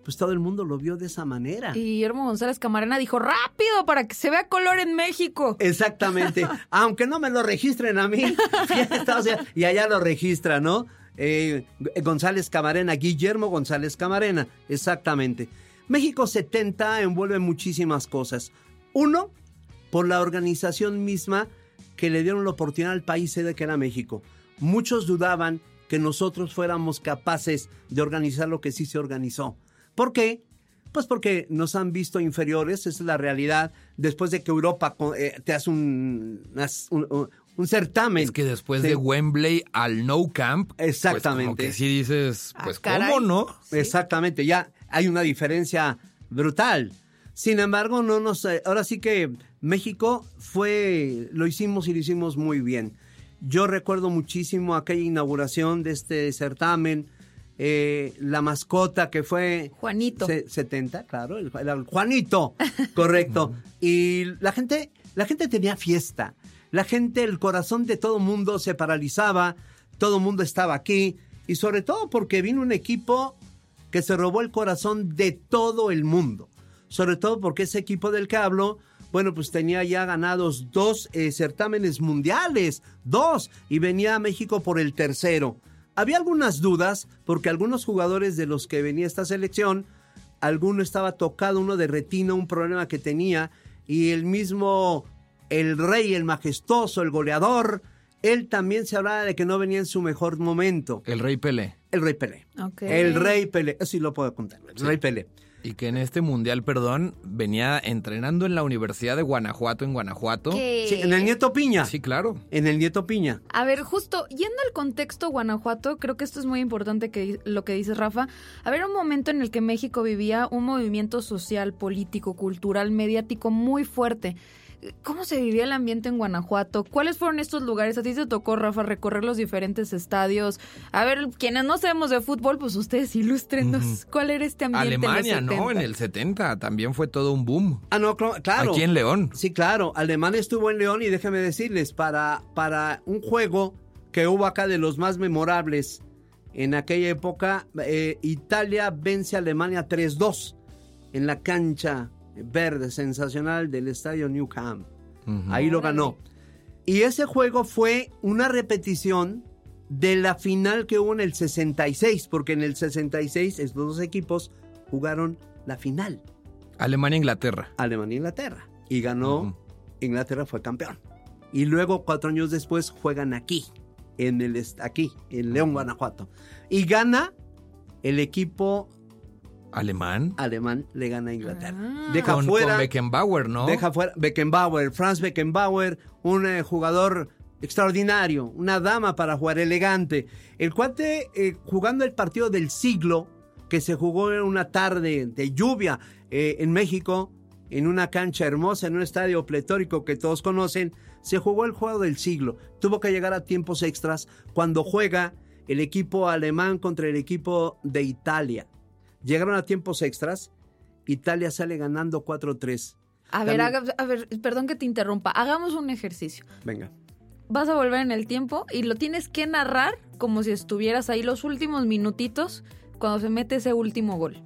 pues todo el mundo lo vio de esa manera. Y Guillermo González Camarena dijo, rápido, para que se vea color en México. Exactamente. Aunque no me lo registren a mí, o sea, y allá lo registra, ¿no? González Camarena, Guillermo González Camarena, exactamente. México 70 envuelve muchísimas cosas. Uno, por la organización misma que le dieron la oportunidad al país sede que era México. Muchos dudaban que nosotros fuéramos capaces de organizar lo que sí se organizó. ¿Por qué? Pues porque nos han visto inferiores, esa es la realidad. Después de que Europa te hace un certamen. Es que después de Wembley al Nou Camp, exactamente. Pues como que sí dices, pues caray. ¿cómo no? Sí. Exactamente, ya hay una diferencia brutal. Sin embargo, ahora sí que México lo hicimos y lo hicimos muy bien. Yo recuerdo muchísimo aquella inauguración de este certamen, la mascota que fue... Juanito. 70, claro, el Juanito, correcto. Y la gente tenía fiesta. La gente, el corazón de todo mundo se paralizaba, todo mundo estaba aquí. Y sobre todo porque vino un equipo que se robó el corazón de todo el mundo. Sobre todo porque ese equipo del que hablo, bueno, pues tenía ya ganados 2 certámenes mundiales, 2, y venía a México por el tercero. Había algunas dudas porque algunos jugadores de los que venía esta selección, alguno estaba tocado, uno de retina, un problema que tenía, y el mismo, el rey, el majestuoso, el goleador, él también se hablaba de que no venía en su mejor momento. El Rey Pelé. El Rey Pelé. Okay. El Rey Pelé, eso sí lo puedo contar, el Rey Pelé. Y que en este mundial, venía entrenando en la Universidad de Guanajuato, en Guanajuato. ¿Qué? Sí, en el Nieto Piña. Sí, claro. En el Nieto Piña. A ver, justo, yendo al contexto Guanajuato, creo que esto es muy importante lo que dice Rafa. A ver, un momento en el que México vivía un movimiento social, político, cultural, mediático muy fuerte. ¿Cómo se vivía el ambiente en Guanajuato? ¿Cuáles fueron estos lugares? A ti te tocó, Rafa, recorrer los diferentes estadios. A ver, quienes no sabemos de fútbol, pues ustedes ilústrenos. ¿Cuál era este ambiente Alemania, en los 70? ¿no? En el 70 también fue todo un boom. Ah, no, claro. Aquí en León. Sí, claro. Alemania estuvo en León y déjenme decirles, para un juego que hubo acá de los más memorables en aquella época, Italia vence a Alemania 3-2 en la cancha verde sensacional del estadio Nou Camp. Ahí lo ganó. Y ese juego fue una repetición de la final que hubo en el 66, porque en el 66 estos dos equipos jugaron la final. Alemania-Inglaterra. Alemania-Inglaterra. Y ganó, Inglaterra fue campeón. Y luego 4 años después juegan aquí, en León, Guanajuato. Y gana el equipo ¿Alemán? Le gana a Inglaterra. Con Beckenbauer, ¿no? Deja fuera Beckenbauer, Franz Beckenbauer, un jugador extraordinario, una dama para jugar, elegante. El cuate jugando el partido del siglo, que se jugó en una tarde de lluvia en México, en una cancha hermosa, en un estadio pletórico que todos conocen, se jugó el juego del siglo. Tuvo que llegar a tiempos extras cuando juega el equipo alemán contra el equipo de Italia. Llegaron a tiempos extras, Italia sale ganando 4-3. A ver, perdón que te interrumpa, hagamos un ejercicio. Venga. Vas a volver en el tiempo y lo tienes que narrar como si estuvieras ahí los últimos minutitos cuando se mete ese último gol.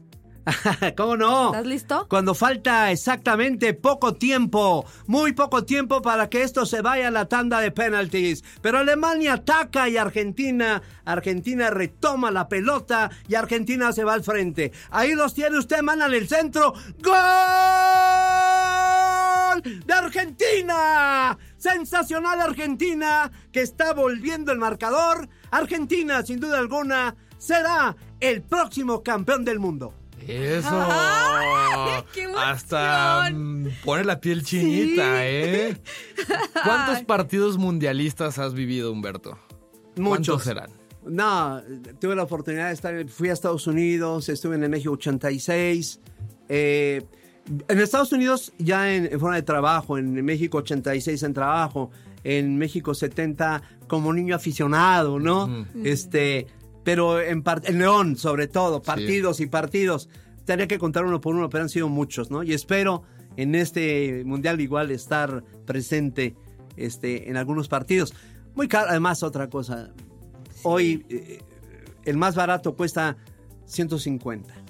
¿Cómo no? ¿Estás listo? Cuando falta exactamente poco tiempo, muy poco tiempo para que esto se vaya a la tanda de penaltis. Pero Alemania ataca y Argentina retoma la pelota y Argentina se va al frente. Ahí los tiene usted, manda en el centro. ¡Gol de Argentina! Sensacional Argentina, que está volviendo el marcador. Argentina, sin duda alguna, será el próximo campeón del mundo. Eso. ¡Ay, qué emoción! Hasta pone la piel chinita, Sí. ¿eh? ¿Cuántos partidos mundialistas has vivido, Humberto? Muchos. ¿Cuántos serán? No, tuve la oportunidad de estar, fui a Estados Unidos, estuve en el México 86, en Estados Unidos ya en forma de trabajo, en México 86 en trabajo, en México 70 como niño aficionado, ¿no? Pero en León, sobre todo, partidos y partidos. Tendría que contar uno por uno, pero han sido muchos, ¿no? Y espero en este mundial igual estar presente en algunos partidos. Muy caro, además, otra cosa. Sí. Hoy el más barato cuesta 150.